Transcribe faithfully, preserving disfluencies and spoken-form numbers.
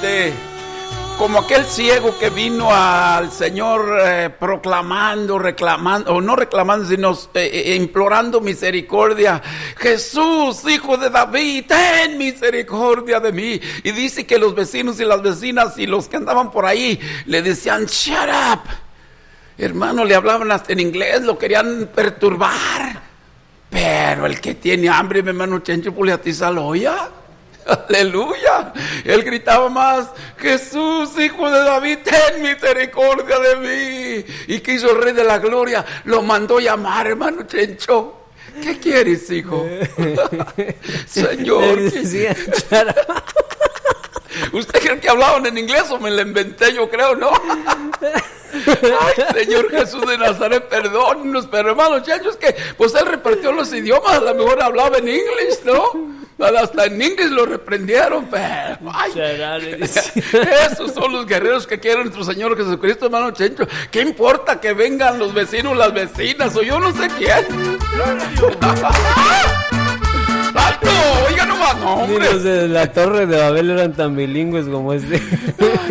este, como aquel ciego que vino al Señor eh, proclamando, reclamando, o no reclamando, sino eh, eh, implorando misericordia. Jesús, hijo de David, ten misericordia de mí. Y dice que los vecinos y las vecinas y los que andaban por ahí le decían, shut up. Hermano, le hablaban hasta en inglés, lo querían perturbar. Pero el que tiene hambre, mi hermano Chencho, pues le atiza la olla. Aleluya. Él gritaba más, Jesús, hijo de David, ten misericordia de mí. Y que hizo el Rey de la Gloria, lo mandó llamar, hermano Chencho. ¿Qué quieres, hijo? Señor. ¿Usted cree que hablaban en inglés o me lo inventé? Yo creo, ¿no? Ay, Señor Jesús de Nazaret, perdónenos. Pero hermano Chencho, es que pues él repartió los idiomas. A lo mejor hablaba en inglés, ¿no? Hasta en inglés lo reprendieron, pero ay, esos son los guerreros que quiere nuestro Señor Jesucristo, hermano Chencho. ¿Qué importa que vengan los vecinos, las vecinas, o yo no sé quién? ¡Alto! Oiga nomás, no, hombre. Ni los de la Torre de Babel eran tan bilingües como este.